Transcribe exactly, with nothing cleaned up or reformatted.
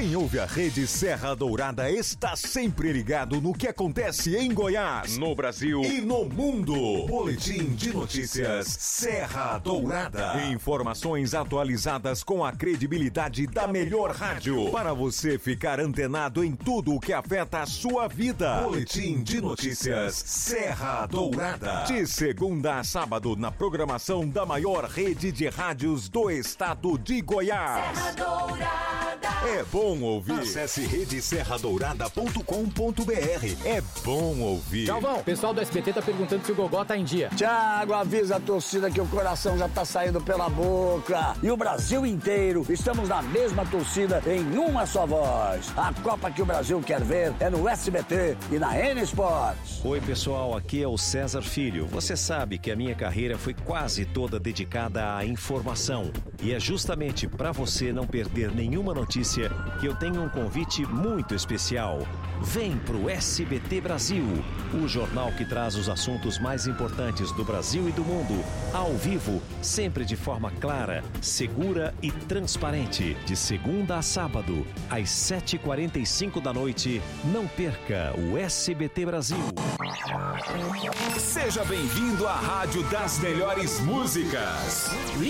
Quem ouve a Rede Serra Dourada está sempre ligado no que acontece em Goiás, no Brasil e no mundo. Boletim de notícias Serra Dourada. Informações atualizadas com a credibilidade da melhor rádio, para você ficar antenado em tudo o que afeta a sua vida. Boletim de notícias Serra Dourada. De segunda a sábado na programação da maior rede de rádios do estado de Goiás. Serra Dourada. É bom ouvir. Acesse rede serra dourada ponto com ponto b r. É bom ouvir. Tchalvão, o pessoal do S B T tá perguntando se o Gogó tá em dia. Thiago, avisa a torcida que o coração já tá saindo pela boca. E o Brasil inteiro, estamos na mesma torcida em uma só voz. A Copa que o Brasil quer ver é no S B T e na N Sports. Oi, pessoal, aqui é o César Filho. Você sabe que a minha carreira foi quase toda dedicada à informação. E é justamente para você não perder nenhuma notícia que eu tenho um convite muito especial. Vem pro S B T Brasil, o jornal que traz os assuntos mais importantes do Brasil e do mundo, ao vivo, sempre de forma clara, segura e transparente, de segunda a sábado, às sete e quarenta e cinco da noite. Não perca o S B T Brasil. Seja bem-vindo à Rádio das Melhores Músicas.